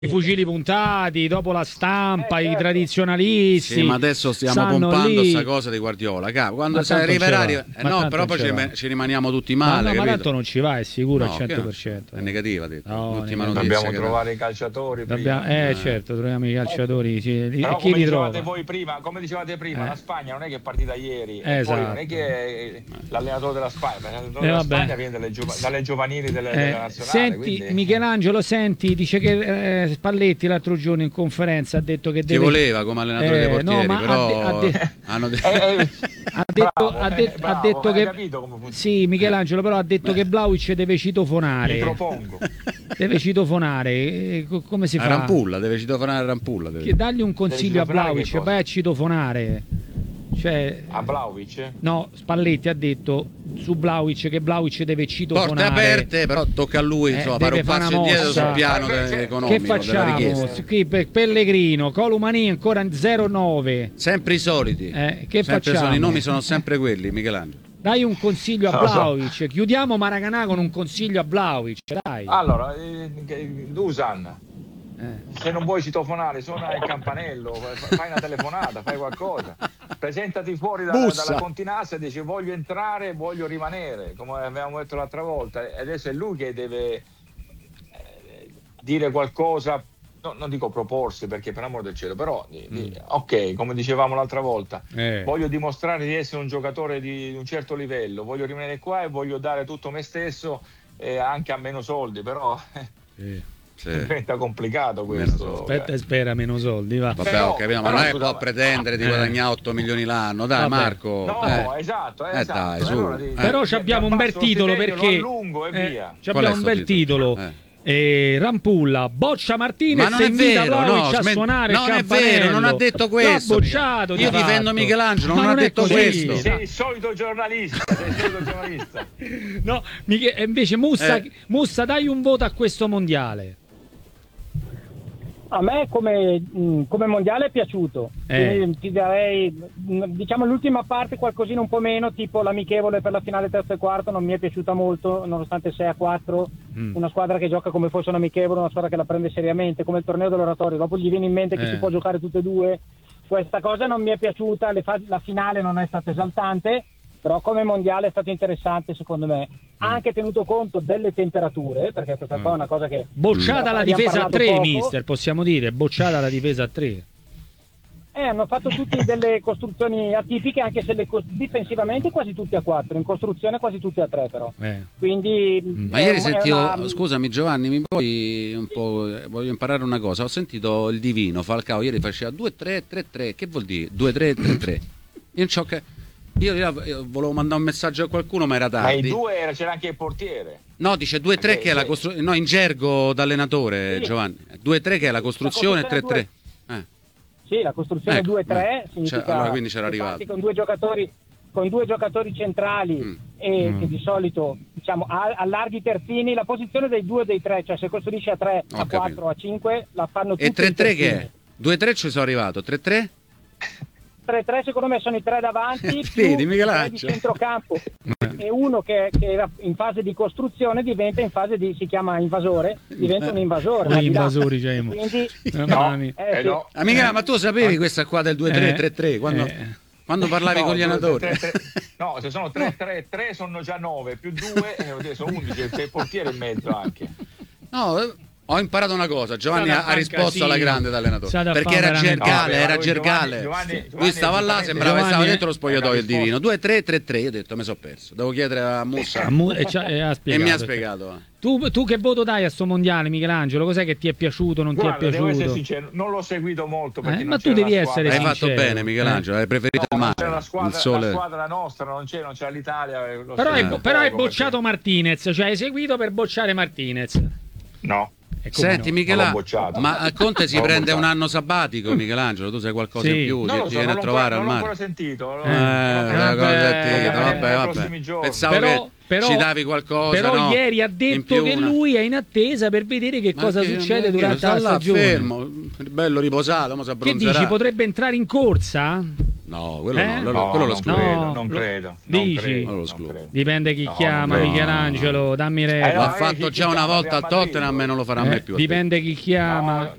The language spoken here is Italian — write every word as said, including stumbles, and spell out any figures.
I fucili puntati, dopo la stampa, eh, certo. i tradizionalisti. Sì, ma adesso stiamo pompando questa cosa di Guardiola. Quando ma si arriverà, arriva... eh, no, però poi ci, ci rimaniamo tutti male. Ma, no, ma tanto non ci va, è sicuro no, al cento per cento. È negativa, detto. No, L'ultima negativa. notizia. Dobbiamo trovare i calciatori. Dobbiamo... Prima. Eh, eh, certo, troviamo i calciatori. Sì. Però, chi come li dicevate trova? voi prima, come dicevate prima, eh. la Spagna non è che è partita ieri. Eh, e esatto. poi non è che è l'allenatore della Spagna, l'allenatore eh, della vabbè. Spagna viene dalle, giova... dalle giovanili delle, Eh, della nazionale. senti, quindi... Michelangelo, senti, dice che eh, Spalletti l'altro giorno in conferenza ha detto che Ti deve... voleva come allenatore eh, dei portieri, no, ma però ha de- ha de- hanno de- eh, eh, ha detto, bravo, ha de- eh, bravo, ha detto hai che capito come funziona. sì, Michelangelo, però ha detto Beh. che Vlahovic deve citofonare. Mi propongo. Deve citofonare. E co- come si a fa? Rampulla, deve citofonare a Rampulla. Deve. Che dagli un consiglio a citofonare che Vlahovic, cosa? vai a citofonare. Cioè, A Vlahovic? no, Spalletti ha detto su Vlahovic che Vlahovic deve citofonare. Porte aperte, però tocca a lui Eh, insomma, deve fare un fare passo una indietro mossa. sul piano Eh, de- che economico Che della facciamo? richiesta. Qui per Pellegrino, Colomani ancora zero nove. Sempre i soliti. Eh, che sempre facciamo? sono, i nomi sono sempre quelli, Michelangelo. Dai un consiglio a Non lo so. Vlahovic. Chiudiamo Maracanã con un consiglio a Vlahovic, dai. Allora, eh, Dusan, Eh. se non vuoi citofonare, suona il campanello, fai una telefonata, fai qualcosa. Presentati fuori da, Bussa. dalla continassa e dici voglio entrare, voglio rimanere, come avevamo detto l'altra volta. E adesso è lui che deve eh, dire qualcosa, no, non dico proporsi perché per amor del cielo, però di- di- ok, come dicevamo l'altra volta, Eh. voglio dimostrare di essere un giocatore di un certo livello, voglio rimanere qua e voglio dare tutto me stesso eh, anche a meno soldi, però Sì. Sì. diventa complicato Meno questo. soldi. Aspetta e spera meno soldi, va. Vabbè, Però- ho capito, ma però non è che scusa, può pretendere di eh. guadagnare otto milioni l'anno, dai Vabbè. Marco. No, eh. esatto, Eh, esatto. dai, E su. allora di- Eh. Però di- ci abbiamo di un bel abbasso il titolo stipendio, perché lo allungo e eh, via. ci Qual abbiamo è un sto bel titolo? titolo. Eh. Eh, Rampulla boccia Martinez Ma non e è invita vero, Vlahovic no, a smen- suonare non il è vero, non ha detto questo. L'ha bocciato, di Io fatto. difendo Michelangelo, Ma non ha è detto così. questo. Sei il solito giornalista, sei il solito giornalista. No, Mich- e invece Mussa, Eh. Mussa, dai un voto a questo mondiale. A me come, mh, come mondiale è piaciuto, Eh. quindi ti darei, mh, diciamo l'ultima parte qualcosina un po' meno, tipo l'amichevole per la finale terzo e quarto non mi è piaciuta molto, nonostante sei a quattro, Mm. una squadra che gioca come fosse un amichevole, una squadra che la prende seriamente, come il torneo dell'oratorio, dopo gli viene in mente che Eh. si può giocare tutte e due, questa cosa non mi è piaciuta, le fa- la finale non è stata esaltante, però come mondiale è stato interessante secondo me, anche tenuto conto delle temperature, perché questa qua è una cosa che... Bocciata la abbiamo difesa a parlato tre, poco. mister, possiamo dire, bocciata la difesa a tre. Eh, hanno fatto tutte delle costruzioni atipiche, anche se le cos- difensivamente quasi tutti a quattro, in costruzione quasi tutti a tre però. Eh. Quindi Ma è ieri un- è sentivo, una- scusami Giovanni, mi puoi un po', eh, voglio imparare una cosa. Ho sentito il divino Falcao ieri faceva due tre tre tre, che vuol dire? due tre tre tre. Io non so che io, io- io volevo mandare un messaggio a qualcuno, ma era Ma i tardi. due era- c'era anche il portiere. No, dice due tre Perché- che è la costruzione, no, in gergo d'allenatore, Sì. Giovanni. due tre che è la costruzione, La tre costruzione tre. Eh. Sì, la costruzione Ecco, due tre eh. significa Cioè, allora quindi c'era infatti arrivato. con due giocatori con due giocatori centrali Mm. e Mm. che di solito diciamo a- allarghi i terzini, la posizione dei due o dei tre, cioè se costruisci a tre, Ho a capito. quattro, a cinque la fanno tutti E tre tre i che è? terzini. due tre ci sono arrivato, tre tre? tre tre secondo me sono i tre davanti Vedi, più i tre Michelangelo. di centrocampo e uno che, che era in fase di costruzione diventa in fase di, si chiama invasore, diventa un invasore. Noi al di là. invasori, cioè, mo. Quindi Mamma mia. eh, Eh sì. no. Amica, ma tu sapevi questa qua del due tre Eh. tre tre quando, Eh. quando parlavi No, con gli due, allenatori? tre, tre, tre. No, se sono tre tre tre sono già nove, più due eh, sono undici, c'è il portiere in mezzo anche. No, eh, ho imparato una cosa. Giovanni State a ha, ha fare risposto casino. alla grande d'allenatore. State a Perché fare era veramente- gergale, No, vabbè, era ma gergale. Giovanni- Giovanni- Lui stava là, Giovanni- sembrava che stava Giovanni- dentro lo spogliatoio il Era divino. due tre tre tre, io ho detto, mi sono perso. Devo chiedere a Mussa. Ah, mu- e, c'ha- e ha E spiegato. mi ha spiegato. eh. Tu, tu che voto dai a sto mondiale, Michelangelo? Cos'è che ti è piaciuto, non Guarda, ti è devo essere piaciuto? sincero, non l'ho seguito molto perché Eh, non ma tu c'era devi la essere squadra. Hai fatto sincero. bene, Michelangelo. Hai preferito No, il non c'era mare. la Il squadra, la sole. squadra nostra, non c'era, non c'era l'Italia. eh, l'ho Però, hai, seguito però hai poco bocciato perché- Martinez, cioè hai seguito per bocciare Martinez. No. E come Senti, no? Michelangelo, Non l'ho bocciato. ma a Conte si Non l'ho prende un bocciato. anno sabbatico, Michelangelo? Tu sai qualcosa Sì. in più? Non Ti, lo ti so, viene non a l'ho trovare ancora- al non l'ho mare? ancora sentito. lo- Eh, lo- una cosa vabbè, sentita, vabbè, vabbè, nei vabbè. prossimi giorni. Pensavo Però- che però- ci davi qualcosa, Però no? ieri ha In detto più che una- lui è in attesa per vedere che Ma cosa che- succede ma che- durante sta la là stagione. fermo, bello riposato, ma si Che abbronzerà. dici, potrebbe entrare in corsa? No, quello Eh? no, quello, No, quello lo non escludo. credo, No, non lo- credo. non dici? credo, Non lo non escludo. credo. Dipende chi No, chiama, non credo. Michelangelo, dammi retta. Eh, no, L'ha fatto chi già una chiama volta a Real Madrid, Tottenham e non lo farà Eh, mai più. a dipende chi chiama. No,